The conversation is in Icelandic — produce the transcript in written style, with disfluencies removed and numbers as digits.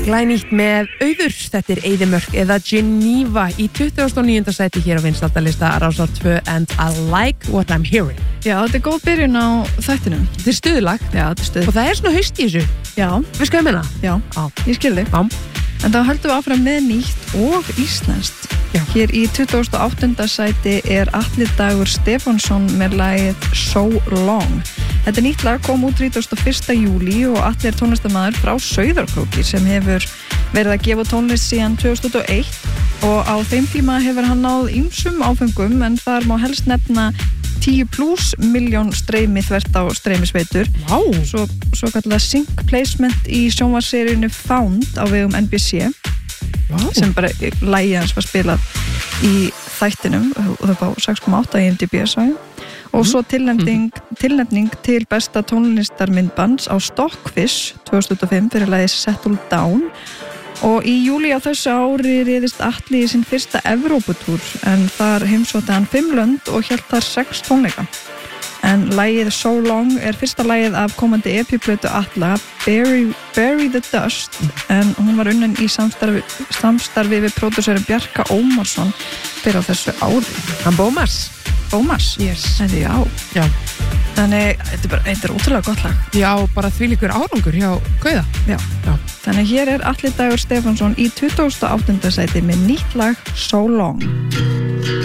Glænýtt með Auður, þetta Eyðimörk eða Geneva í 29. sæti hér á vinsældarlista Rásar 2 and I like what I'm hearing. Já, þetta góð byrjun á þættinum. Þetta stuðlag. Já, þetta stuð. Og það svona haust í þessu. Já. Veist hvað ég meina? Já, ég skil þig. En þá höldum við áfram með nýtt og íslenskt. Já. Hér í 28. sæti Atli Dagur Stefánsson með lagið So Long. Þetta nýtt lag kom út 31. júlí og Atli tónlistarmaður frá Sauðárkróki sem hefur verið að gefa tónlist síðan 2001 og á þeim tíma hefur hann náð ýmsum áfengum en þar má helst nefna 10+ milljón streymi þvert á streymisveitur. Wow. Svo kallar sync placement í sjónvarseríunni Found á vegum NBC. Wow. Sem bara lagið hans var spilað í þættinum og það var 6,8 í IMDb-sæði og svo tilnefning til besta tónlistarmyndbands á Stockfish 2005 fyrir lagið Settle Down og í júlí á þessu ári réðist Atli í sinn fyrsta Evróputúr en þar heimsótti hann 5 lönd og hélt þar 6 tónleika. En lagið So Long fyrsta lagið af komandi EP-plötu Atla, Bury the Dust, en hún var unnin í samstarfi við pródúserinn Bjarka Ómarsson fyrir á þessu ári. Hann Bómas? Yes. Já. Þannig, þetta er ótrúlega gott lag. Já, bara þvílíkur árangur hjá Gauða. Já. Þannig hér Atli Dagur Stefánsson í 28. sæti með nýtt lag So Long.